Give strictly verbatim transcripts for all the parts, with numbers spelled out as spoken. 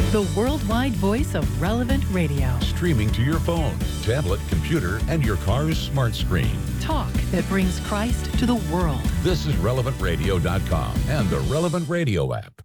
The worldwide voice of Relevant Radio. Streaming to your phone, tablet, computer, and your car's smart screen. Talk that brings Christ to the world. This is relevant radio dot com and the Relevant Radio app.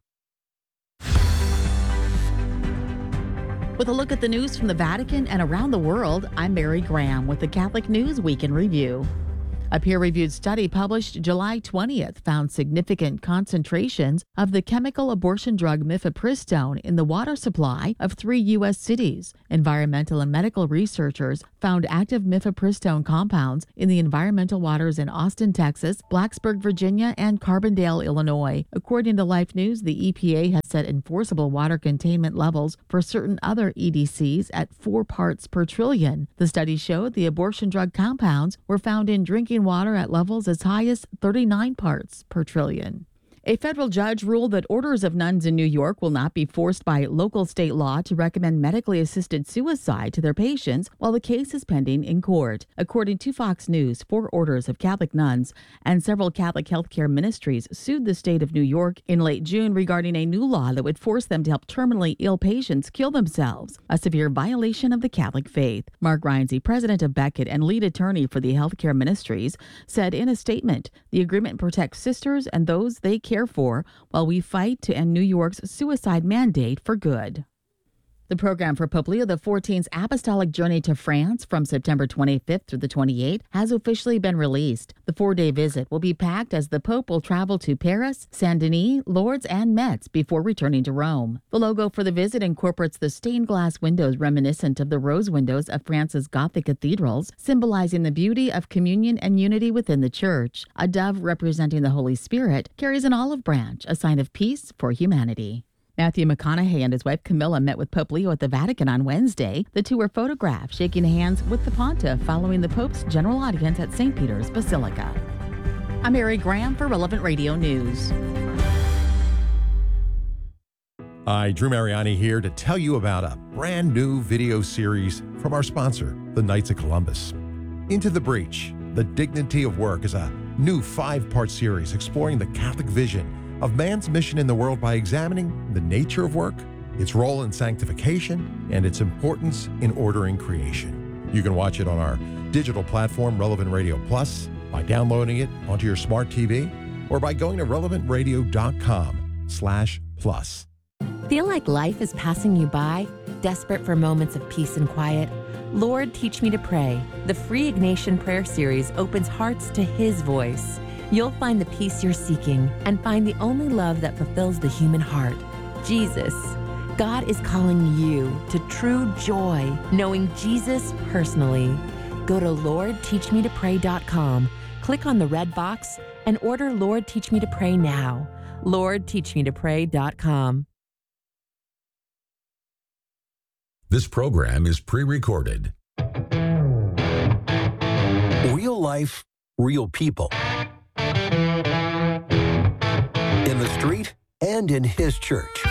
With a look at the news from the Vatican and around the world, I'm Mary Graham with the Catholic News Week in Review. A peer-reviewed study published July twentieth found significant concentrations of the chemical abortion drug mifepristone in the water supply of three U S cities. Environmental and medical researchers found active mifepristone compounds in the environmental waters in Austin, Texas, Blacksburg, Virginia, and Carbondale, Illinois. According to Life News, the E P A has set enforceable water containment levels for certain other E D Cs at four parts per trillion. The study showed the abortion drug compounds were found in drinking water at levels as high as thirty-nine parts per trillion. A federal judge ruled that orders of nuns in New York will not be forced by local state law to recommend medically assisted suicide to their patients while the case is pending in court. According to Fox News, four orders of Catholic nuns and several Catholic healthcare ministries sued the state of New York in late June regarding a new law that would force them to help terminally ill patients kill themselves, a severe violation of the Catholic faith. Mark Reinze, president of Beckett and lead attorney for the healthcare ministries, said in a statement, the agreement protects sisters and those they care for while we fight to end New York's suicide mandate for good. The program for Pope Leo the fourteenth's apostolic journey to France from September twenty-fifth through the twenty-eighth has officially been released. The four-day visit will be packed as the Pope will travel to Paris, Saint-Denis, Lourdes, and Metz before returning to Rome. The logo for the visit incorporates the stained glass windows reminiscent of the rose windows of France's Gothic cathedrals, symbolizing the beauty of communion and unity within the church. A dove representing the Holy Spirit carries an olive branch, a sign of peace for humanity. Matthew McConaughey and his wife Camilla met with Pope Leo at the Vatican on Wednesday. The two were photographed shaking hands with the pontiff following the Pope's general audience at Saint Peter's Basilica. I'm Mary Graham for Relevant Radio News. Hi, Drew Mariani here to tell you about a brand new video series from our sponsor, the Knights of Columbus. Into the Breach, The Dignity of Work is a new five-part series exploring the Catholic vision of man's mission in the world by examining the nature of work, its role in sanctification, and its importance in ordering creation. You can watch it on our digital platform, Relevant Radio Plus, by downloading it onto your smart T V, or by going to relevant radio dot com slash plus. Feel like life is passing you by? Desperate for moments of peace and quiet? Lord, Teach Me to Pray. The free Ignatian Prayer Series opens hearts to His voice. You'll find the peace you're seeking and find the only love that fulfills the human heart, Jesus. God is calling you to true joy, knowing Jesus personally. Go to lord teach me to pray dot com, click on the red box, and order Lord Teach Me to Pray now. lord teach me to pray dot com. This program is pre-recorded. Real life, real people. In the street and in His church.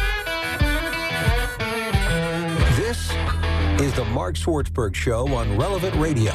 This is the Mark Swartzberg Show on Relevant Radio.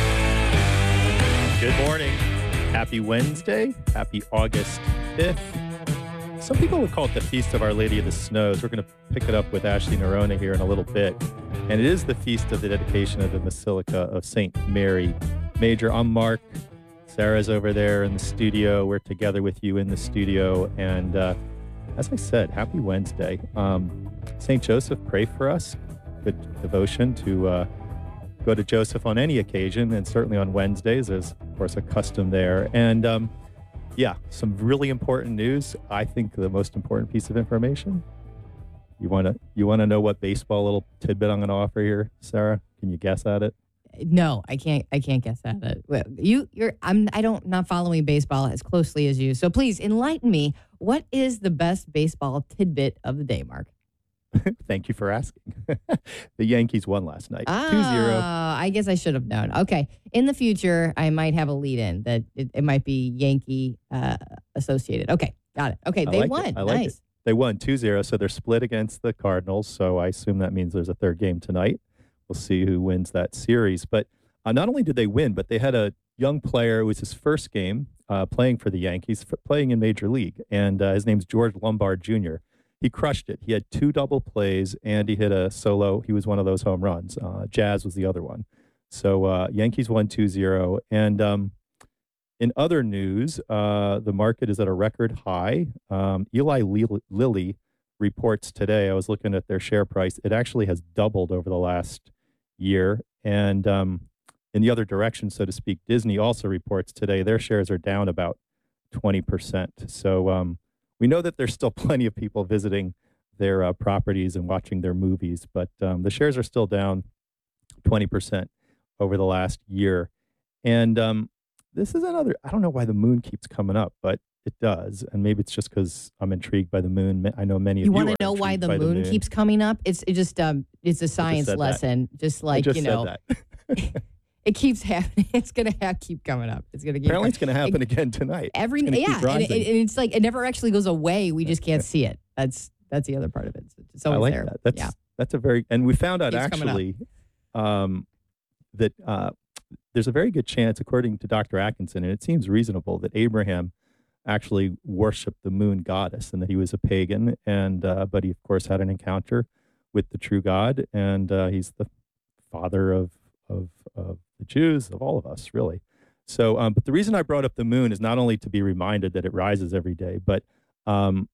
Good morning. Happy Wednesday. Happy August fifth. Some people would call it the Feast of Our Lady of the Snows. We're going to pick it up with Ashley Nerona here in a little bit. And it is the feast of the dedication of the Basilica of Saint Mary Major. I'm Mark. Sarah's over there in the studio. We're together with you in the studio. And uh, as I said, happy Wednesday. Um, Saint Joseph, pray for us. Good devotion to uh, go to Joseph on any occasion, and certainly on Wednesdays. There's, of course, a custom there. And um, yeah, some really important news. I think the most important piece of information. You want to you want to know what baseball little tidbit I'm going to offer here, Sarah? Can you guess at it? No, I can't. I can't guess at it. Well, you, you're. I'm. I don't. Not following baseball as closely as you. So please enlighten me. What is the best baseball tidbit of the day, Mark? Thank you for asking. The Yankees won last night, ah, two zero. I guess I should have known. Okay, in the future, I might have a lead-in that it, it might be Yankee uh, associated. Okay, got it. Okay, I they like won. It. I like nice. It. They won two zero, so they're split against the Cardinals. So I assume that means there's a third game tonight. We'll see who wins that series. But uh, not only did they win, but they had a young player. It was his first game uh, playing for the Yankees, for playing in Major League. And uh, his name's George Lombard Junior he crushed it. He had two double plays, and he hit a solo. He was one of those home runs. Uh, Jazz was the other one. So uh, Yankees won two zero. And um, in other news, uh, the market is at a record high. Um, Eli Lil- Lilly reports today. I was looking at their share price. It actually has doubled over the last year. And um, in the other direction, so to speak, Disney also reports today their shares are down about twenty percent. So um, we know that there's still plenty of people visiting their uh, properties and watching their movies, but um, the shares are still down twenty percent over the last year. And um, this is another, I don't know why the moon keeps coming up, but it does. And maybe it's just because I'm intrigued by the moon. I know many of You you want to are know why intrigued the by moon, keeps coming up? It's it just um it's a science said that. lesson, just I like just you said know. that. It keeps happening. It's gonna have, keep coming up. It's gonna keep. Apparently, it's going to happen it, again tonight. Every It's gonna yeah, keep and, it, rising. and it's like it never actually goes away. We just can't see it. That's that's the other part of it. It's always I like there. that. That's yeah. that's a very, and we found out Keeps coming up. actually um, that uh, there's a very good chance, according to Doctor Atkinson, and it seems reasonable, that Abraham actually worshipped the moon goddess and that he was a pagan, and uh, but he of course had an encounter with the true God, and uh, he's the father of of of the Jews, of all of us, really. So, um, but the reason I brought up the moon is not only to be reminded that it rises every day, but um,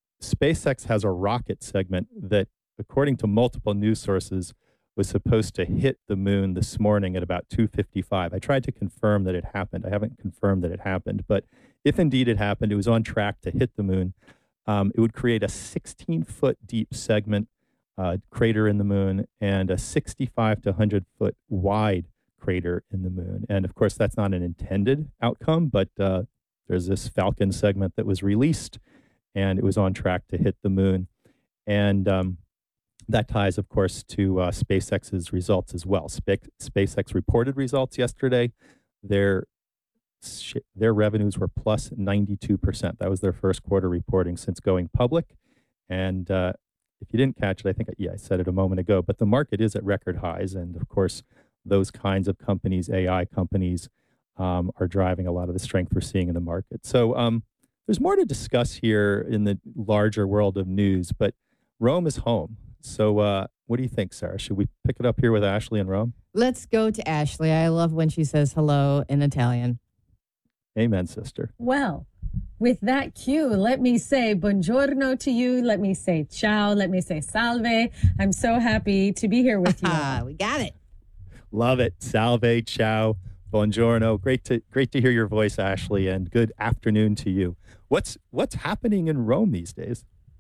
SpaceX has a rocket segment that, according to multiple news sources, was supposed to hit the moon this morning at about two fifty-five. I tried to confirm that it happened. I haven't confirmed that it happened, but if indeed it happened, it was on track to hit the moon. Um, it would create a sixteen-foot deep segment uh, crater in the moon and a sixty-five to one hundred foot wide crater in the moon. And of course, that's not an intended outcome, but uh, there's this Falcon segment that was released, and it was on track to hit the moon. And um, that ties, of course, to uh, SpaceX's results as well. Spa- SpaceX reported results yesterday. Their sh- their revenues were plus ninety-two percent. That was their first quarter reporting since going public. And uh, if you didn't catch it, I think, yeah, I said it a moment ago, but the market is at record highs. And of course, those kinds of companies, A I companies, um, are driving a lot of the strength we're seeing in the market. So um, there's more to discuss here in the larger world of news, but Rome is home. So uh, what do you think, Sarah? Should we pick it up here with Ashley in Rome? Let's go to Ashley. I love when she says hello in Italian. Amen, sister. Well, with that cue, let me say buongiorno to you. Let me say ciao. Let me say salve. I'm so happy to be here with you. We got it. Love it. Salve, ciao, buongiorno. Great to great to hear your voice, Ashley, and good afternoon to you. What's what's happening in Rome these days?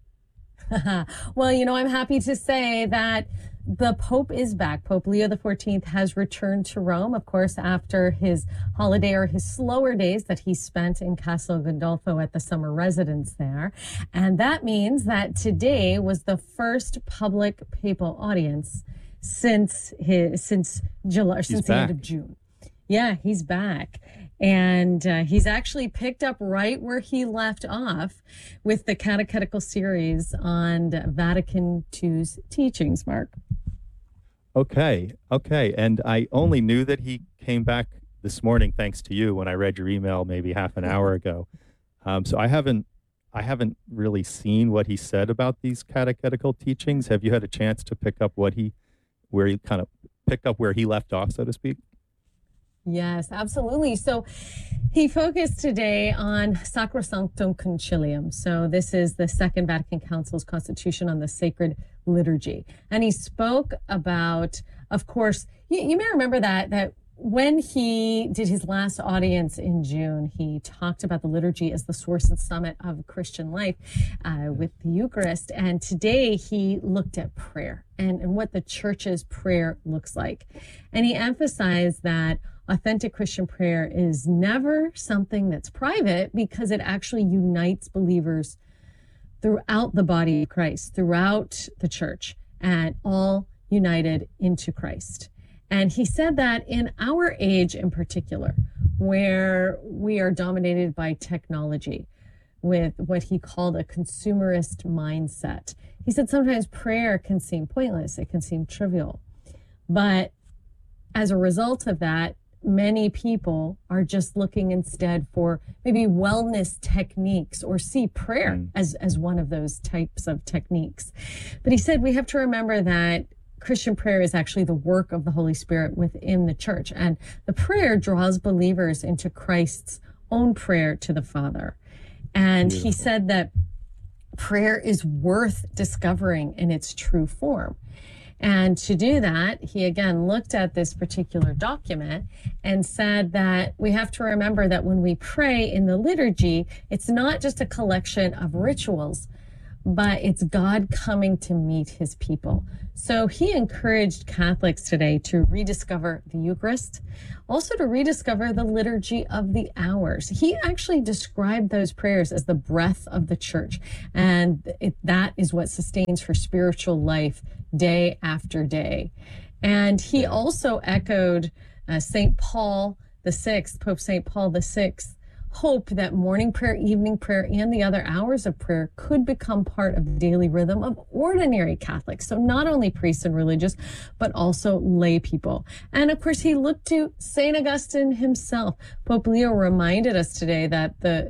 Well, you know, I'm happy to say that the Pope is back. Pope Leo the fourteenth has returned to Rome, of course, after his holiday or his slower days that he spent in Castel Gandolfo at the summer residence there. And that means that today was the first public papal audience since his since July, He's since the end back. of June. Yeah, he's back. And uh, he's actually picked up right where he left off with the catechetical series on Vatican two's teachings, Mark. Okay, okay. And I only knew that he came back this morning thanks to you when I read your email maybe half an hour ago. Um, so I haven't I haven't really seen what he said about these catechetical teachings. Have you had a chance to pick up what he where he kind of picked up where he left off, so to speak? Yes, absolutely. So he focused today on Sacrosanctum Concilium. So this is the Second Vatican Council's constitution on the sacred liturgy. And he spoke about, of course, you, you may remember that, that when he did his last audience in June, he talked about the liturgy as the source and summit of Christian life uh, with the Eucharist. And today he looked at prayer and, and what the church's prayer looks like. And he emphasized that authentic Christian prayer is never something that's private because it actually unites believers throughout the body of Christ, throughout the church, and all united into Christ. And he said that in our age in particular, where we are dominated by technology, with what he called a consumerist mindset, he said sometimes prayer can seem pointless, it can seem trivial. But as a result of that, many people are just looking instead for maybe wellness techniques or see prayer mm. as, as one of those types of techniques. But he said we have to remember that Christian prayer is actually the work of the Holy Spirit within the church. And the prayer draws believers into Christ's own prayer to the Father. And Beautiful. He said that prayer is worth discovering in its true form. And to do that, he again looked at this particular document and said that we have to remember that when we pray in the liturgy, it's not just a collection of rituals, but it's God coming to meet his people. So he encouraged Catholics today to rediscover the Eucharist, also to rediscover the Liturgy of the Hours. He actually described those prayers as the breath of the church, and it, that is what sustains her spiritual life day after day. And he also echoed uh, Saint Paul the Sixth, Pope Saint Paul the Sixth, hope that morning prayer, evening prayer, and the other hours of prayer could become part of the daily rhythm of ordinary Catholics. So not only priests and religious, but also lay people. And of course, he looked to Saint Augustine himself. Pope Leo reminded us today that the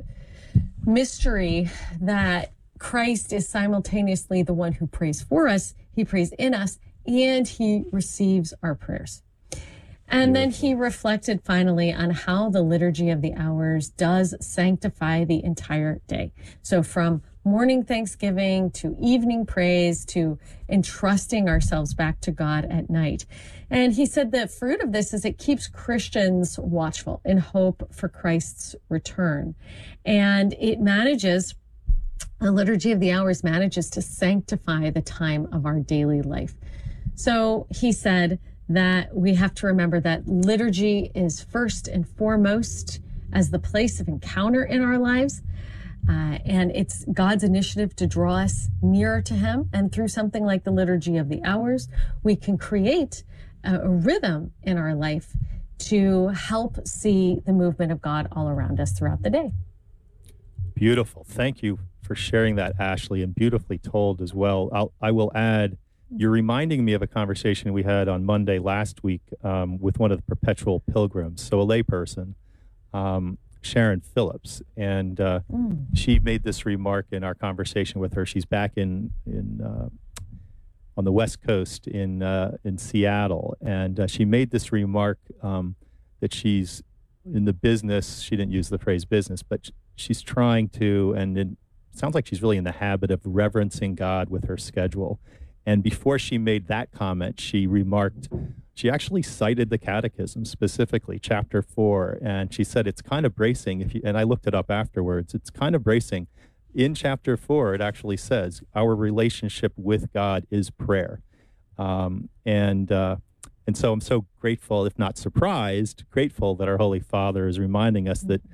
mystery that Christ is simultaneously the one who prays for us, he prays in us, and he receives our prayers. And then he reflected finally on how the Liturgy of the Hours does sanctify the entire day. So from morning thanksgiving to evening praise to entrusting ourselves back to God at night. And he said the fruit of this is it keeps Christians watchful in hope for Christ's return. And it manages, the Liturgy of the Hours manages to sanctify the time of our daily life. So he said that we have to remember that liturgy is first and foremost as the place of encounter in our lives. Uh, and it's God's initiative to draw us nearer to him. And through something like the Liturgy of the Hours, we can create a, a rhythm in our life to help see the movement of God all around us throughout the day. Beautiful. Thank you for sharing that, Ashley, and beautifully told as well. I'll, I will add, you're reminding me of a conversation we had on Monday last week um, with one of the perpetual pilgrims, so a layperson, um, Sharon Phillips. And uh, mm. she made this remark in our conversation with her. She's back in, in uh, on the West Coast in, uh, in Seattle. And uh, she made this remark um, that she's in the business, she didn't use the phrase business, but she's trying to, and it sounds like she's really in the habit of reverencing God with her schedule. And before she made that comment, she remarked, she actually cited the Catechism, specifically chapter four, and she said it's kind of bracing. If you, and I looked it up afterwards, it's kind of bracing. In chapter four, it actually says our relationship with God is prayer. Um, and uh, and so I'm so grateful, if not surprised, grateful that our Holy Father is reminding us that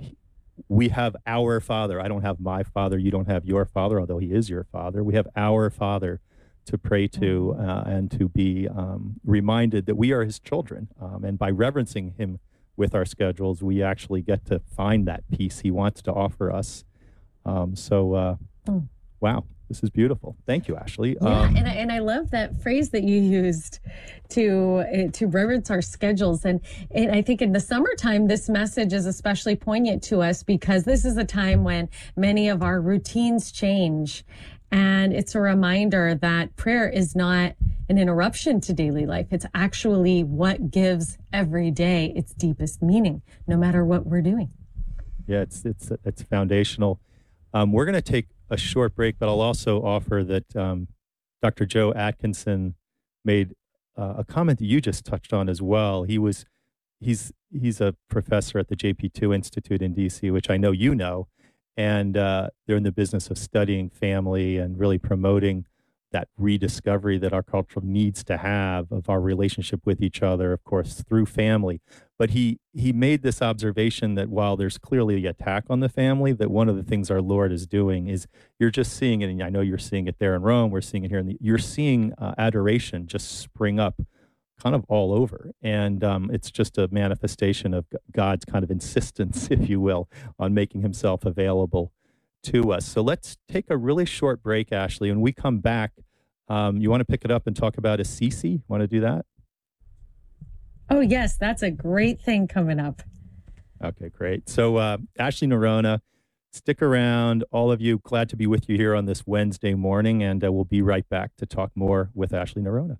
we have our Father. I don't have my Father, you don't have your Father, although he is your Father. We have our Father to pray to uh, and to be um, reminded that we are his children. Um, and by reverencing him with our schedules, we actually get to find that peace he wants to offer us. Um, so, uh, mm. wow, this is beautiful. Thank you, Ashley. Yeah, um, and, I, and I love that phrase that you used to uh, to reverence our schedules. And, and I think in the summertime, this message is especially poignant to us because this is a time when many of our routines change. And it's a reminder that prayer is not an interruption to daily life. It's actually what gives every day its deepest meaning, no matter what we're doing. Yeah, it's it's it's foundational. Um, we're going to take a short break, but I'll also offer that um, Doctor Joe Atkinson made uh, a comment that you just touched on as well. He was he's he's a professor at the J P two Institute in D C, which I know you know. And uh, they're in the business of studying family and really promoting that rediscovery that our culture needs to have of our relationship with each other, of course, through family. But he he made this observation that while there's clearly the attack on the family, that one of the things our Lord is doing is you're just seeing it, and I know you're seeing it there in Rome, we're seeing it here, in the, you're seeing uh, adoration just spring up kind of all over. And um, it's just a manifestation of God's kind of insistence, if you will, on making himself available to us. So let's take a really short break, Ashley. When we come back, um, you want to pick it up and talk about Assisi? Want to do that? Oh, yes, that's a great thing coming up. Okay, great. So, uh, Ashley Nerona, stick around. All of you, glad to be with you here on this Wednesday morning, and uh, we'll be right back to talk more with Ashley Nerona.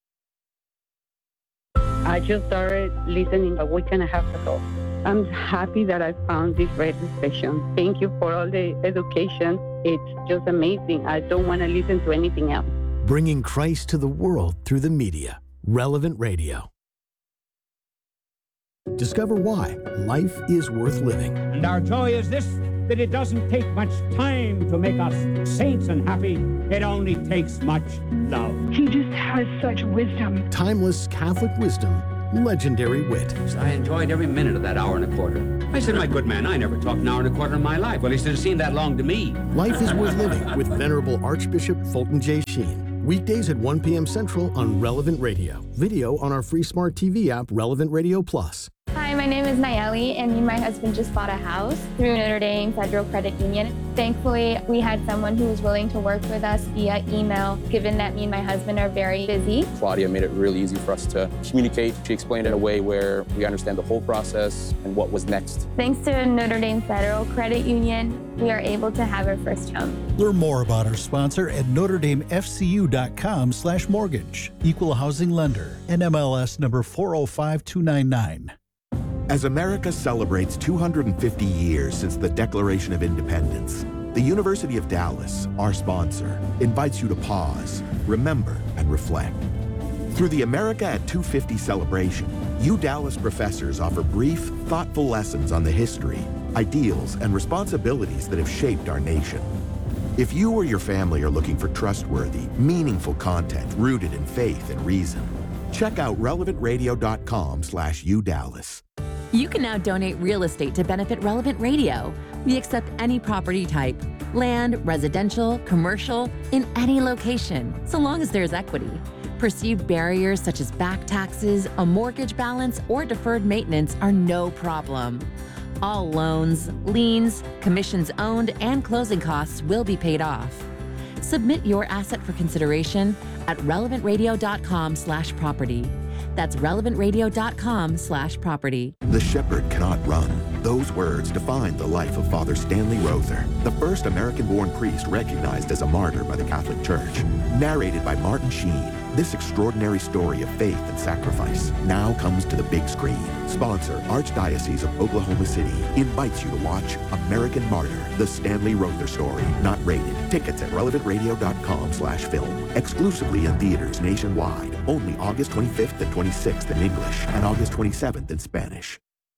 I just started listening a week and a half ago. I'm happy that I found this radio station. Thank you for all the education. It's just amazing. I don't want to listen to anything else. Bringing Christ to the world through the media. Relevant Radio. Discover why life is worth living. And our joy is this, that it doesn't take much time to make us saints and happy. It only takes much love. He just has such wisdom. Timeless Catholic wisdom, legendary wit. I enjoyed every minute of that hour and a quarter. I said, my good man, I never talked an hour and a quarter in my life. Well, he said, it seemed that long to me. Life is worth living with Venerable Archbishop Fulton J. Sheen. Weekdays at one p.m. Central on Relevant Radio. Video on our free smart T V app, Relevant Radio Plus. Hi, my name is Nayeli, and me and my husband just bought a house through Notre Dame Federal Credit Union. Thankfully, we had someone who was willing to work with us via email, given that me and my husband are very busy. Claudia made it really easy for us to communicate. She explained it in a way where we understand the whole process and what was next. Thanks to Notre Dame Federal Credit Union, we are able to have our first home. Learn more about our sponsor at notre dame f c u dot com slash mortgage. Equal housing lender. N M L S number four oh five two nine nine. As America celebrates two hundred fifty years since the Declaration of Independence, the University of Dallas, our sponsor, invites you to pause, remember, and reflect. Through the America at two fifty celebration, U Dallas professors offer brief, thoughtful lessons on the history, ideals, and responsibilities that have shaped our nation. If you or your family are looking for trustworthy, meaningful content rooted in faith and reason, check out relevant radio dot com slash U Dallas. You can now donate real estate to benefit Relevant Radio. We accept any property type, land, residential, commercial, in any location, so long as there's equity. Perceived barriers such as back taxes, a mortgage balance, or deferred maintenance are no problem. All loans, liens, commissions owned, and closing costs will be paid off. Submit your asset for consideration at relevant radio dot com slash property. That's relevant radio dot com slash property. The shepherd cannot run. Those words define the life of Father Stanley Rother, the first American-born priest recognized as a martyr by the Catholic Church. Narrated by Martin Sheen, this extraordinary story of faith and sacrifice now comes to the big screen. Sponsor, Archdiocese of Oklahoma City, invites you to watch American Martyr, the Stanley Rother story. Not rated. Tickets at relevant radio dot com slash film. Exclusively in theaters nationwide. Only August twenty-fifth and twenty-sixth in English and August twenty-seventh in Spanish.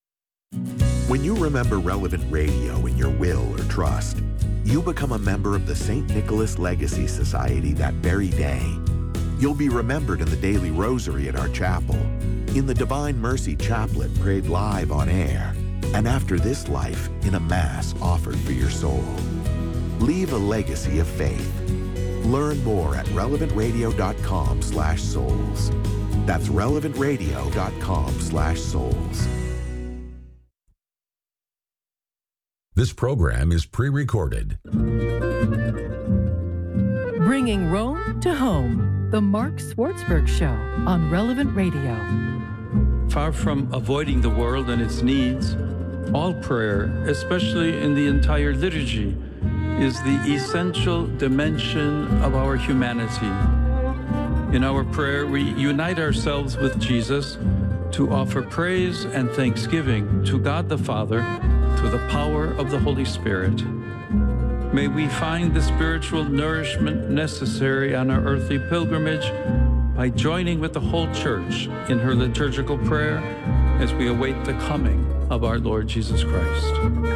When you remember Relevant Radio in your will or trust, you become a member of the Saint Nicholas Legacy Society that very day. You'll be remembered in the daily rosary at our chapel, in the Divine Mercy Chaplet prayed live on air, and after this life in a Mass offered for your soul. Leave a legacy of faith. Learn more at relevant radio dot com slash souls. That's relevant radio dot com slash souls. This program is pre-recorded. Bringing Rome to home. The Mark Swartzberg Show on Relevant Radio. Far from avoiding the world and its needs, all prayer, especially in the entire liturgy, is the essential dimension of our humanity. In our prayer, we unite ourselves with Jesus to offer praise and thanksgiving to God the Father through the power of the Holy Spirit. May we find the spiritual nourishment necessary on our earthly pilgrimage by joining with the whole Church in her liturgical prayer as we await the coming of our Lord Jesus Christ.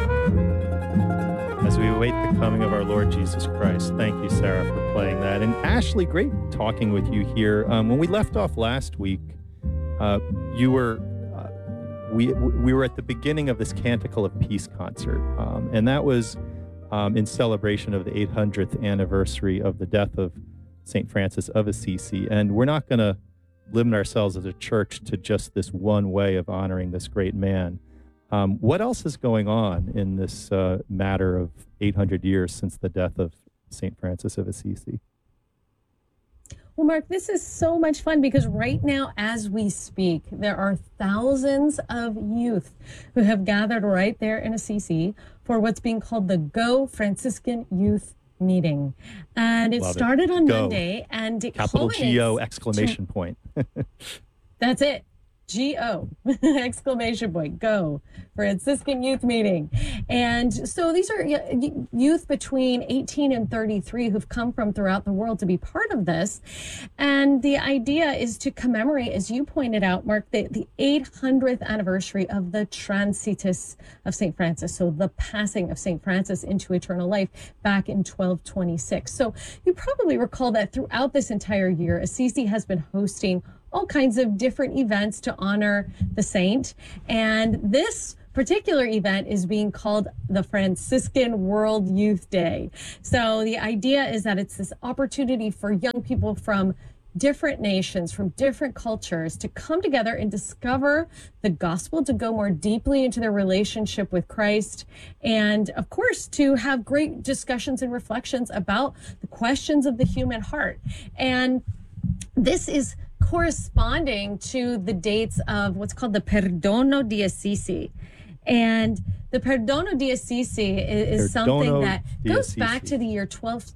As we await the coming of our Lord Jesus Christ. Thank you, Sarah, for playing that. And Ashley, great talking with you here. Um, when we left off last week, uh, you were uh, we we were at the beginning of this Canticle of Peace concert, um, and that was um, in celebration of the eight hundredth anniversary of the death of Saint Francis of Assisi. And we're not going to limit ourselves as a church to just this one way of honoring this great man. Um, what else is going on in this uh, matter of eight hundred years since the death of Saint Francis of Assisi? Well, Mark, this is so much fun because right now, as we speak, there are thousands of youth who have gathered right there in Assisi for what's being called the Go Franciscan Youth Meeting. And it Love started it. on Go. Monday, and it Capital G O culminates exclamation to- point. That's it. G O exclamation point, go, Franciscan Youth Meeting. And so these are y- youth between eighteen and thirty-three who've come from throughout the world to be part of this. And the idea is to commemorate, as you pointed out, Mark, the, the eight hundredth anniversary of the Transitus of Saint Francis. So the passing of Saint Francis into eternal life back in twelve twenty-six. So you probably recall that throughout this entire year, Assisi has been hosting all kinds of different events to honor the saint. And this particular event is being called the Franciscan World Youth Day. So the idea is that it's this opportunity for young people from different nations, from different cultures to come together and discover the gospel, to go more deeply into their relationship with Christ, and of course, to have great discussions and reflections about the questions of the human heart. And this is corresponding to the dates of what's called the Perdono di Assisi. And the Perdono di Assisi is, is something Perdono that di goes Assisi. back to the year twelve.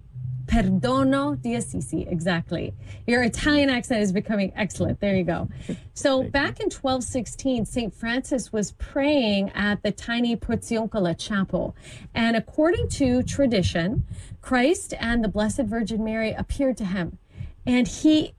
Perdono di Assisi, exactly. Your Italian accent is becoming excellent. There you go. So back in twelve sixteen, Saint Francis was praying at the tiny Porziuncola Chapel. And according to tradition, Christ and the Blessed Virgin Mary appeared to him. And he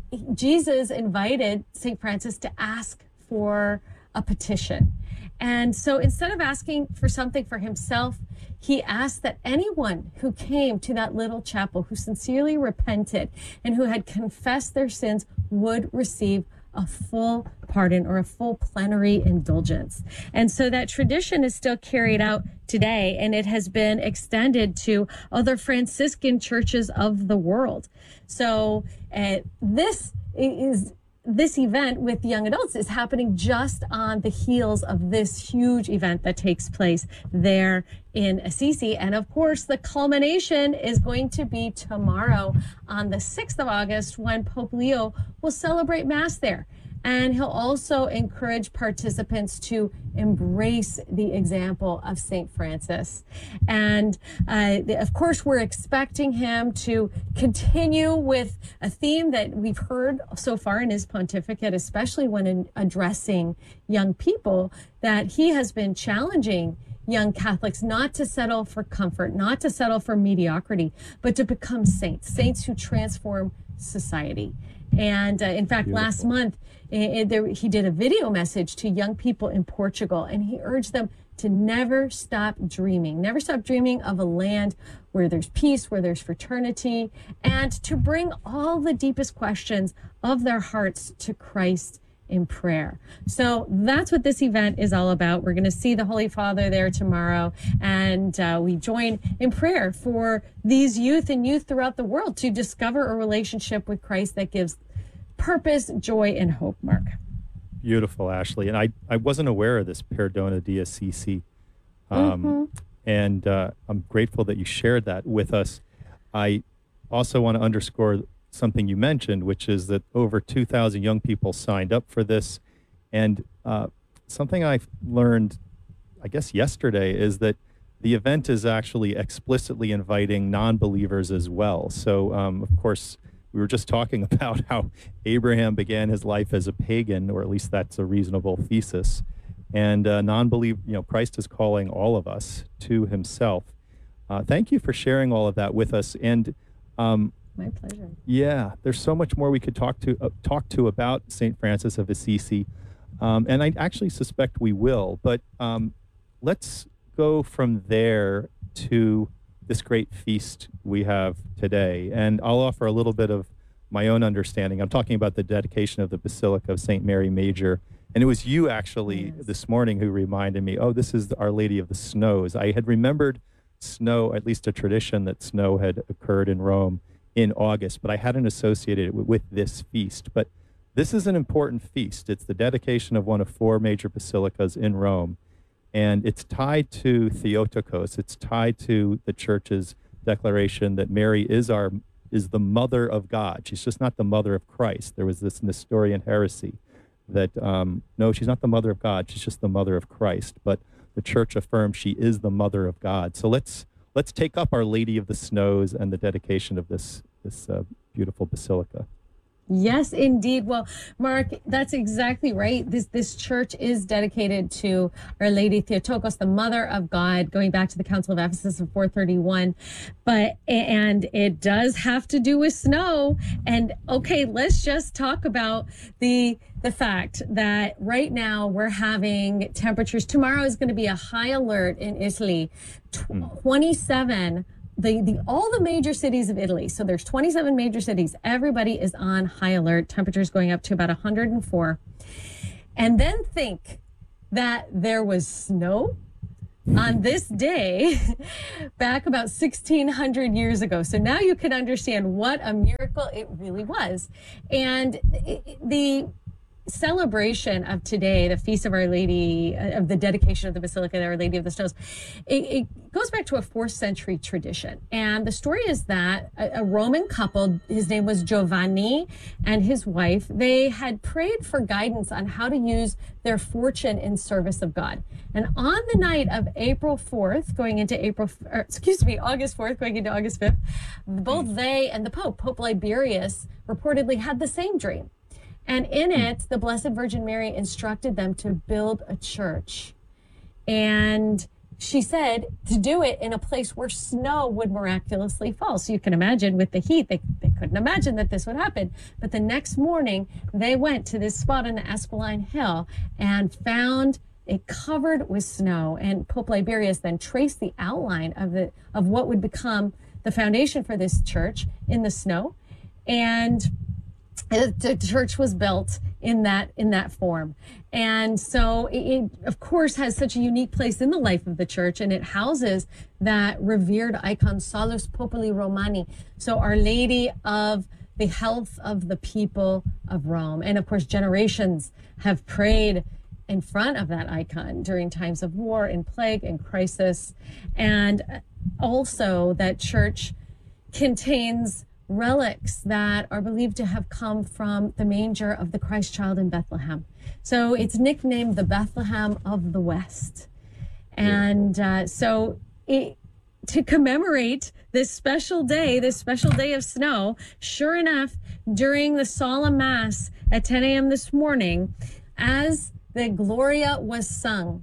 Jesus invited Saint Francis to ask for a petition. And so instead of asking for something for himself, he asked that anyone who came to that little chapel, who sincerely repented and who had confessed their sins, would receive a full pardon or a full plenary indulgence. And so that tradition is still carried out today, and it has been extended to other Franciscan churches of the world. So uh, this is this event with young adults is happening just on the heels of this huge event that takes place there in Assisi. And of course, the culmination is going to be tomorrow on the sixth of August, when Pope Leo will celebrate Mass there. And he'll also encourage participants to embrace the example of Saint Francis. And uh, of course, we're expecting him to continue with a theme that we've heard so far in his pontificate, especially when in addressing young people, that he has been challenging young Catholics not to settle for comfort, not to settle for mediocrity, but to become saints, saints who transform society. And uh, in fact, Beautiful. last month, it, it, there, he did a video message to young people in Portugal, and he urged them to never stop dreaming, never stop dreaming of a land where there's peace, where there's fraternity, and to bring all the deepest questions of their hearts to Christ in prayer. So that's what this event is all about. We're going to see the Holy Father there tomorrow, and uh, we join in prayer for these youth and youth throughout the world to discover a relationship with Christ that gives purpose, joy, and hope, Mark. Beautiful, Ashley. And I, I wasn't aware of this Perdono di Assisi. Um, Mm-hmm. And uh, I'm grateful that you shared that with us. I also want to underscore something you mentioned, which is that over two thousand young people signed up for this. And uh, something I've learned, I guess, yesterday is that the event is actually explicitly inviting non-believers as well. So, um, of course, we were just talking about how Abraham began his life as a pagan, or at least that's a reasonable thesis. And uh, non-believe, you know, Christ is calling all of us to himself. Uh, thank you for sharing all of that with us. And um, My pleasure. yeah, there's so much more we could talk to uh, talk to about Saint Francis of Assisi, um, and I actually suspect we will. But um, let's go from there to this great feast we have today, and I'll offer a little bit of my own understanding. I'm talking about the dedication of the Basilica of Saint Mary Major, and it was you actually yes. this morning who reminded me, oh, this is Our Lady of the Snows. I had remembered snow, at least a tradition that snow had occurred in Rome in August, but I hadn't associated it with, with this feast. But this is an important feast. It's the dedication of one of four major basilicas in Rome, and it's tied to Theotokos. It's tied to the Church's declaration that Mary is our is the mother of God. She's just not the mother of Christ. There was this Nestorian heresy that, um, no, she's not the mother of God. She's just the mother of Christ. But the church affirms she is the mother of God. So let's let's take up Our Lady of the Snows and the dedication of this, this uh, beautiful basilica. Yes, indeed. Well, Mark, that's exactly right. This this church is dedicated to Our Lady Theotokos, the Mother of God, going back to the Council of Ephesus of four thirty-one. But and it does have to do with snow. And okay, let's just talk about the the fact that right now we're having temperatures. Tomorrow is going to be a high alert in Italy. twenty-seven. The, the all the major cities of Italy. So there's twenty-seven major cities. Everybody is on high alert. Temperatures going up to about one hundred four. And then think that there was snow on this day back about sixteen hundred years ago. So now you can understand what a miracle it really was. And it, the celebration of today, the Feast of Our Lady, of the dedication of the Basilica of Our Lady of the Snows, it, it goes back to a fourth century tradition. And the story is that a, a Roman couple, his name was Giovanni and his wife, they had prayed for guidance on how to use their fortune in service of God. And on the night of April fourth, going into April, or excuse me, August fourth, going into August fifth, both they and the Pope, Pope Liberius, reportedly had the same dream. And in it, the Blessed Virgin Mary instructed them to build a church. And she said to do it in a place where snow would miraculously fall. So you can imagine with the heat, they, they couldn't imagine that this would happen. But the next morning, they went to this spot on the Esquiline Hill and found it covered with snow. And Pope Liberius then traced the outline of the of what would become the foundation for this church in the snow. And the church was built in that in that form. And so it, it, of course, has such a unique place in the life of the church, and it houses that revered icon, Salus Populi Romani. So Our Lady of the health of the people of Rome. And of course, generations have prayed in front of that icon during times of war and plague and crisis. And also that church contains relics that are believed to have come from the manger of the Christ child in Bethlehem. So it's nicknamed the Bethlehem of the West. And uh, so it, to commemorate this special day, this special day of snow, sure enough, during the solemn mass at ten a.m. this morning, as the Gloria was sung,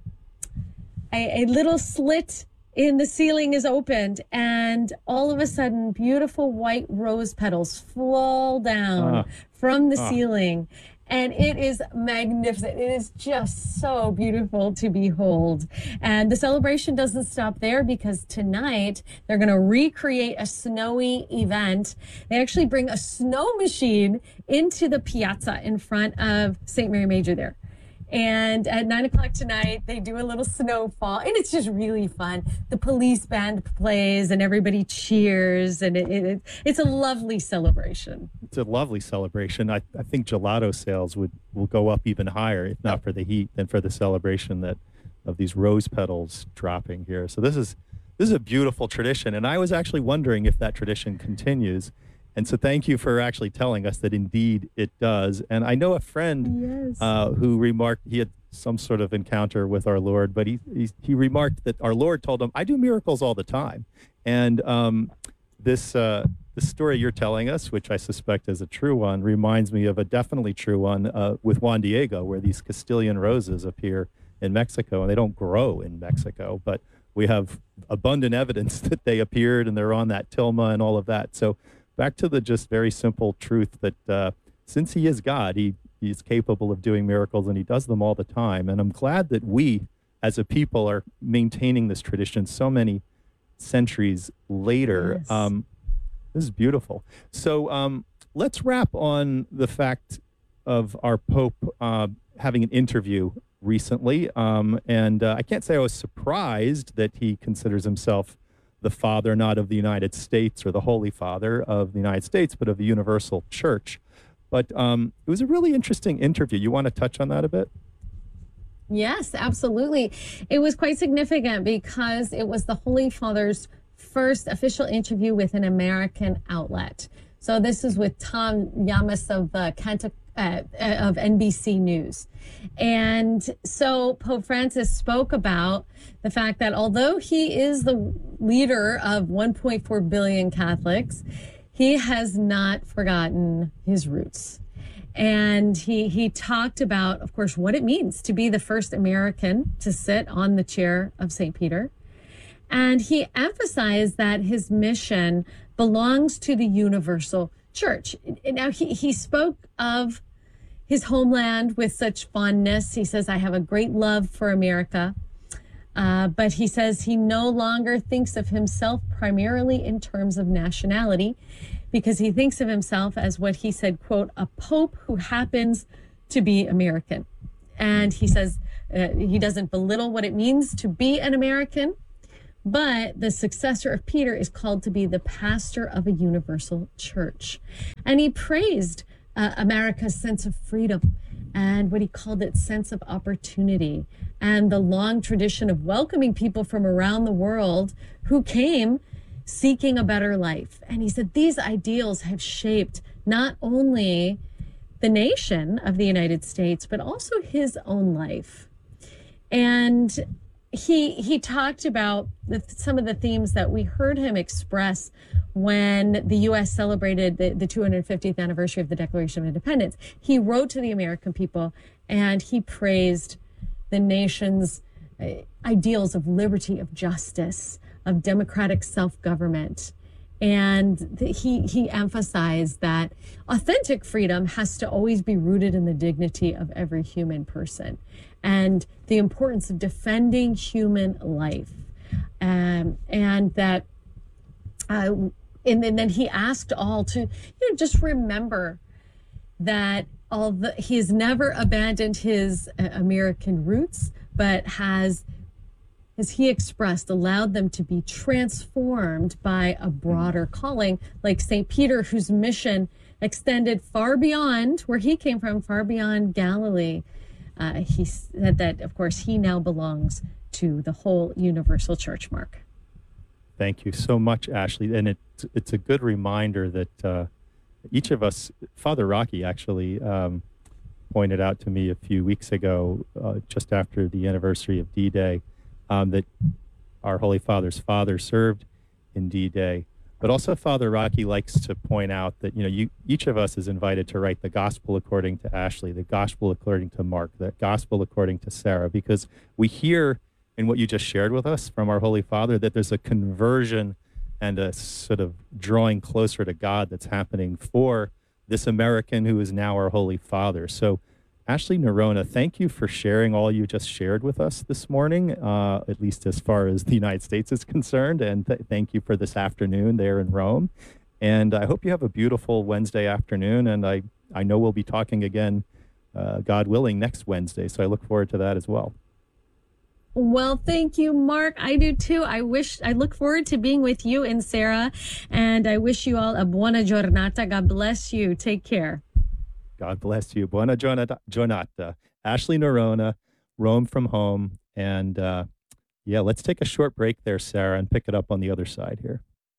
a, a little slit in the ceiling is opened, and all of a sudden, beautiful white rose petals fall down uh, from the uh. ceiling. And it is magnificent. It is just so beautiful to behold. And the celebration doesn't stop there, because tonight they're going to recreate a snowy event. They actually bring a snow machine into the piazza in front of Saint Mary Major there. And at nine o'clock tonight, they do a little snowfall, and it's just really fun. The police band plays, and everybody cheers, and it, it, it's a lovely celebration. It's a lovely celebration. I, I think gelato sales would will go up even higher, if not for the heat, than for the celebration that of these rose petals dropping here. So this is this is a beautiful tradition, and I was actually wondering if that tradition continues. And so thank you for actually telling us that indeed it does. And I know a friend yes. uh, who remarked he had some sort of encounter with our Lord, but he, he he remarked that our Lord told him, "I do miracles all the time." And um, this uh, the story you're telling us, which I suspect is a true one, reminds me of a definitely true one uh, with Juan Diego, where these Castilian roses appear in Mexico, and they don't grow in Mexico, but we have abundant evidence that they appeared and they're on that tilma and all of that. So back to the just very simple truth that uh, since he is God, he he's capable of doing miracles, and he does them all the time. And I'm glad that we, as a people, are maintaining this tradition so many centuries later. Yes. Um, this is beautiful. So um, let's wrap on the fact of our Pope uh, having an interview recently. Um, and uh, I can't say I was surprised that he considers himself the Father, not of the United States or the Holy Father of the United States, but of the Universal Church. But um, it was a really interesting interview. You want to touch on that a bit? Yes, absolutely. It was quite significant because it was the Holy Father's first official interview with an American outlet. So this is with Tom Llamas of uh, Canta, uh, of N B C News. And so Pope Francis spoke about the fact that although he is the leader of one point four billion Catholics, he has not forgotten his roots. And he he talked about, of course, what it means to be the first American to sit on the chair of Saint Peter. And he emphasized that his mission belongs to the universal church. Now, he, he spoke of his homeland with such fondness. He says, I have a great love for America. Uh, but he says he no longer thinks of himself primarily in terms of nationality, because he thinks of himself as what he said, quote, a pope who happens to be American. And he says uh, he doesn't belittle what it means to be an American, but the successor of Peter is called to be the pastor of a universal church. And he praised uh, America's sense of freedom and what he called its sense of opportunity and the long tradition of welcoming people from around the world who came seeking a better life. And he said these ideals have shaped not only the nation of the United States, but also his own life. And he he talked about the, some of the themes that we heard him express when the U S celebrated the, the two hundred fiftieth anniversary of the Declaration of Independence. He wrote to the American people and he praised the nation's uh, ideals of liberty, of justice, of democratic self-government. And th- he he emphasized that authentic freedom has to always be rooted in the dignity of every human person and the importance of defending human life. Um, and that, uh, and, and then he asked all to, you know, just remember that all the, he's never abandoned his uh, American roots, but has, as he expressed, allowed them to be transformed by a broader calling, like Saint Peter, whose mission extended far beyond where he came from, far beyond Galilee. Uh, he said that, of course, he now belongs to the whole universal church, Mark. Thank you so much, Ashley. And it's, it's a good reminder that uh, each of us, Father Rocky actually um, pointed out to me a few weeks ago, uh, just after the anniversary of D-Day, um, that our Holy Father's father served in D-Day. But also Father Rocky likes to point out that, you know, you, each of us is invited to write the gospel according to Ashley, the gospel according to Mark, the gospel according to Sarah, because we hear in what you just shared with us from our Holy Father that there's a conversion and a sort of drawing closer to God that's happening for this American who is now our Holy Father. So Ashley Nerona, thank you for sharing all you just shared with us this morning, uh, at least as far as the United States is concerned. And th- thank you for this afternoon there in Rome. And I hope you have a beautiful Wednesday afternoon. And I, I know we'll be talking again, uh, God willing, next Wednesday. So I look forward to that as well. Well, thank you, Mark. I do too. I wish, I look forward to being with you and Sarah. And I wish you all a buona giornata. God bless you. Take care. God bless you. Buona giornata. Ashley Nerona, Rome from Home. And uh, yeah, let's take a short break there, Sarah, and pick it up on the other side here.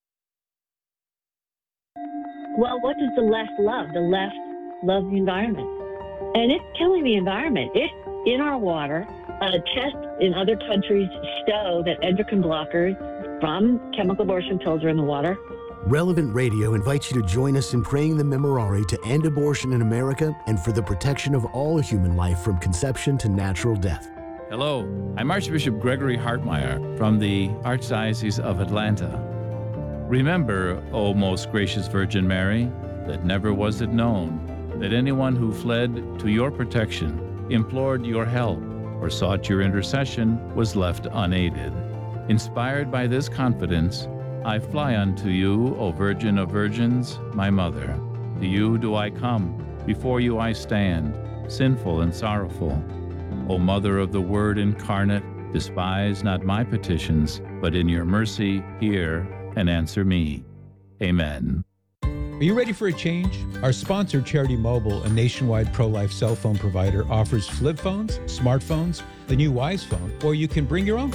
Well, what does the left love? The left loves the environment. And it's killing the environment. It's in our water. Uh, tests in other countries show that endocrine blockers from chemical abortion pills are in the water. Relevant Radio invites you to join us in praying the Memorare to end abortion in America and for the protection of all human life from conception to natural death. Hello, I'm Archbishop Gregory Hartmeyer from the Archdiocese of Atlanta. Remember, O most gracious Virgin Mary, that never was it known that anyone who fled to your protection, implored your help, or sought your intercession was left unaided. Inspired by this confidence, I fly unto you, O Virgin of Virgins, my Mother. To you do I come, before you I stand, sinful and sorrowful. O Mother of the Word incarnate, despise not my petitions, but in your mercy hear and answer me. Amen. Are you ready for a change? Our sponsor, Charity Mobile, a nationwide pro-life cell phone provider, offers flip phones, smartphones, the new Wise phone, or you can bring your own phone.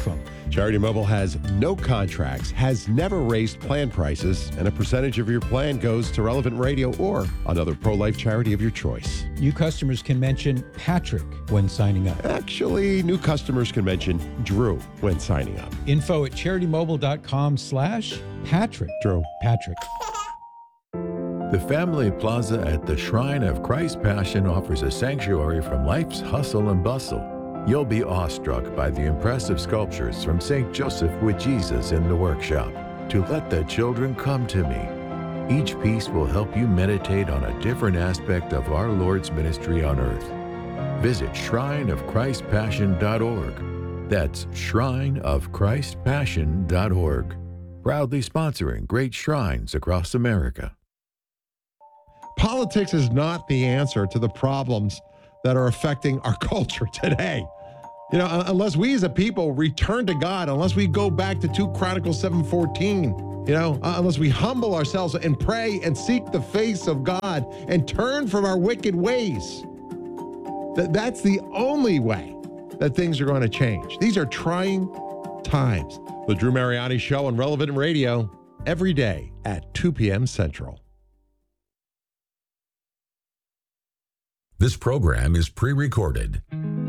Charity Mobile has no contracts, has never raised plan prices, and a percentage of your plan goes to Relevant Radio or another pro-life charity of your choice. New customers can mention Patrick when signing up. Actually, new customers can mention Drew when signing up. Info at CharityMobile.com slash Patrick. Drew. Patrick. The Family Plaza at the Shrine of Christ Passion offers a sanctuary from life's hustle and bustle. You'll be awestruck by the impressive sculptures from Saint Joseph with Jesus in the workshop. To let the children come to me. Each piece will help you meditate on a different aspect of our Lord's ministry on earth. Visit shrine of christ passion dot org. That's shrine of christ passion dot org. Proudly sponsoring great shrines across America. Politics is not the answer to the problems that are affecting our culture today. You know, unless we as a people return to God, unless we go back to Second Chronicles seven fourteen, you know, unless we humble ourselves and pray and seek the face of God and turn from our wicked ways, that that's the only way that things are going to change. These are trying times. The Drew Mariani Show on Relevant Radio every day at two p.m. Central. This program is pre-recorded.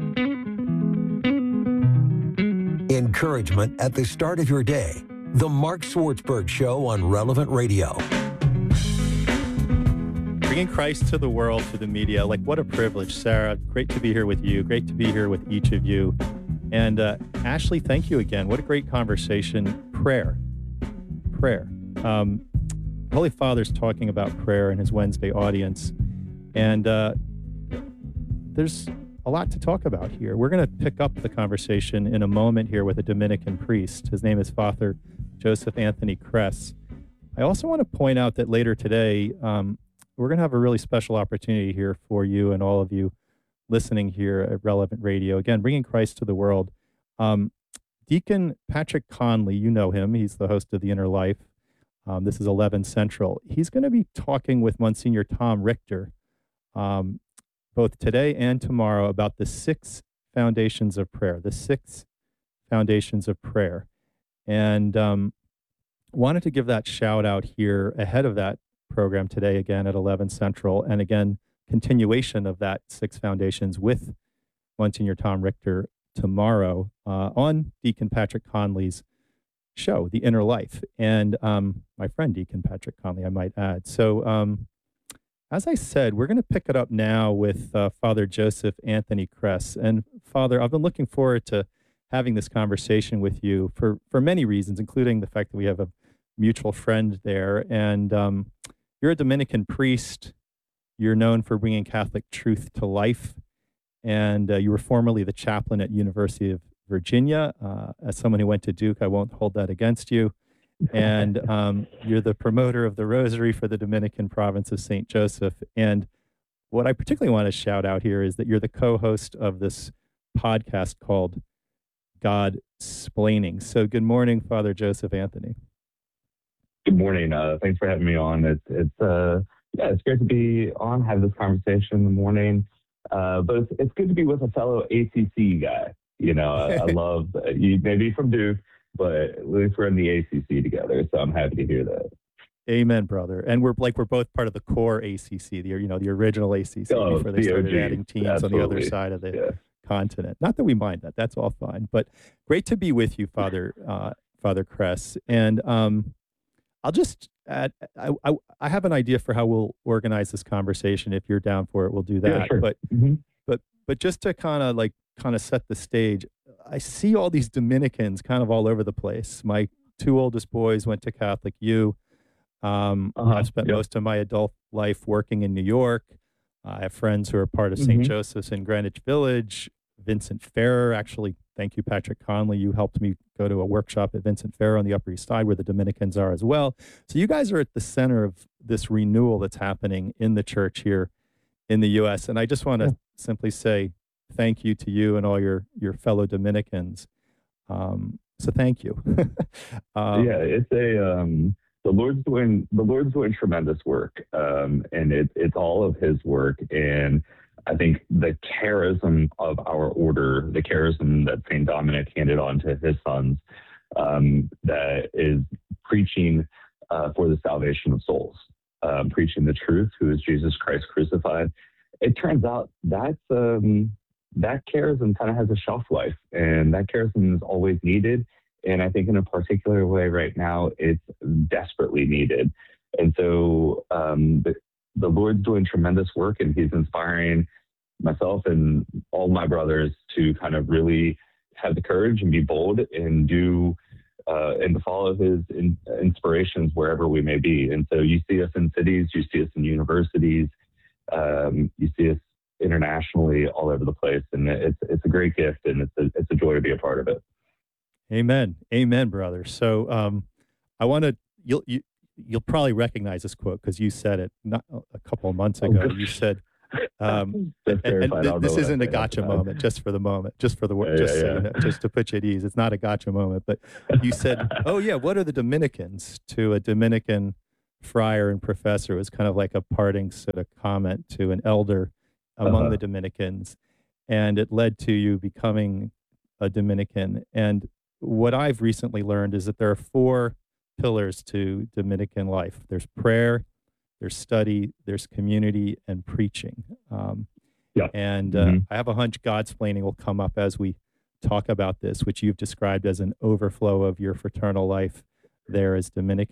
Encouragement at the start of your day. The Mark Swartzberg Show on Relevant Radio. Bringing Christ to the world through the media. Like, what a privilege, Sarah. Great to be here with you. Great to be here with each of you. And uh, Ashley, thank you again. What a great conversation. Prayer. Prayer. Um, Holy Father's talking about prayer in his Wednesday audience. And uh, there's a lot to talk about here. We're going to pick up the conversation in a moment here with a Dominican priest. His name is Father Joseph Anthony Kress. I also want to point out that later today, um, we're going to have a really special opportunity here for you and all of you listening here at Relevant Radio. Again, bringing Christ to the world. Um, Deacon Patrick Conley, you know him. He's the host of The Inner Life. Um, this is eleven Central. He's going to be talking with Monsignor Tom Richter um, both today and tomorrow about the six foundations of prayer, the six foundations of prayer. And um, wanted to give that shout out here ahead of that program today, again at eleven Central, and again, continuation of that six foundations with Monsignor Tom Richter tomorrow uh, on Deacon Patrick Conley's show, The Inner Life, and um, my friend Deacon Patrick Conley, I might add. So um, as I said, we're going to pick it up now with uh, Father Joseph Anthony Kress. And Father, I've been looking forward to having this conversation with you for, for many reasons, including the fact that we have a mutual friend there. And um, you're a Dominican priest. You're known for bringing Catholic truth to life. And uh, you were formerly the chaplain at University of Virginia. Uh, as someone who went to Duke, I won't hold that against you. And um, you're the promoter of the Rosary for the Dominican province of Saint Joseph. And what I particularly want to shout out here is that you're the co-host of this podcast called God-splaining. So good morning, Father Joseph Anthony. Good morning. Uh, thanks for having me on. It's, it's uh, yeah, it's great to be on, have this conversation in the morning. Uh, but it's, it's good to be with a fellow A C C guy. You know, I, I love, uh, you maybe from Duke, but at least we're in the A C C together, so I'm happy to hear that. Amen, brother. And we're like we're both part of the core A C C, the you know the original A C C oh, before they started adding teams Absolutely. on the other side of the yeah. continent. Not that we mind that; that's all fine. But great to be with you, Father uh, Father Kress. And um, I'll just add, I, I I have an idea for how we'll organize this conversation. If you're down for it, we'll do that. Yeah, sure. But mm-hmm. but but just to kind of like kind of set the stage. I see all these Dominicans kind of all over the place. My two oldest boys went to Catholic U. Um, uh-huh. I've spent yep. most of my adult life working in New York. Uh, I have friends who are part of Saint Mm-hmm. Joseph's in Greenwich Village. Vincent Ferrer, actually, thank you, Patrick Conley. You helped me go to a workshop at Vincent Ferrer on the Upper East Side where the Dominicans are as well. So you guys are at the center of this renewal that's happening in the church here in the U S. And I just want to yeah. simply say, thank you to you and all your, your fellow Dominicans. Um, so thank you. um, yeah, it's a um, the Lord's doing the Lord's doing tremendous work, um, and it, it's all of His work. And I think the charism of our order, the charism that Saint Dominic handed on to his sons, um, that is preaching uh, for the salvation of souls, um, preaching the truth, who is Jesus Christ crucified. It turns out that's um, that charism kind of has a shelf life, and that charism is always needed. And I think in a particular way right now, it's desperately needed. And so um, the, the Lord's doing tremendous work, and he's inspiring myself and all my brothers to kind of really have the courage and be bold and do uh, and to follow his in, inspirations wherever we may be. And so you see us in cities, you see us in universities, um, you see us internationally all over the place, and it's it's a great gift, and it's a it's a joy to be a part of it. Amen, amen, brother. So um, I want to you'll you, you'll probably recognize this quote because you said it not a couple of months ago. Oh, you said, um, and, and verified. th- I'll this know what isn't I a say gotcha after that. moment, just for the moment, just for the word, Yeah, just yeah, so yeah. you know, just to put you at ease. It's not a gotcha moment, but you said, "Oh yeah, what are the Dominicans?" To a Dominican friar and professor. It was kind of like a parting sort of comment to an elder among Uh-huh. the Dominicans, and it led to you becoming a Dominican. And what I've recently learned is that there are four pillars to Dominican life. There's prayer, there's study, there's community, and preaching. Um, yeah. And uh, Mhm. I have a hunch Godsplaining will come up as we talk about this, which you've described as an overflow of your fraternal life there as Dominican.